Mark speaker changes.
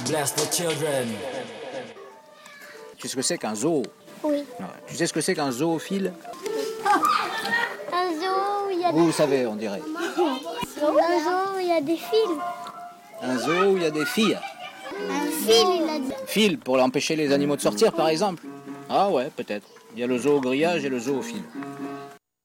Speaker 1: Bless the children.
Speaker 2: Tu sais ce que c'est qu'un zoo?
Speaker 3: Oui.
Speaker 2: Ouais. Tu sais ce que c'est qu'un zoophile?
Speaker 3: Un zoo où il y a
Speaker 2: Vous savez, on dirait.
Speaker 3: un zoo où il y a des fils.
Speaker 2: Un zoo où il y a des filles.
Speaker 3: Un fil, il a dit.
Speaker 2: Fil pour empêcher les animaux de sortir, par exemple. Ah ouais, peut-être. Il y a le zoo au grillage et le zoo au fil.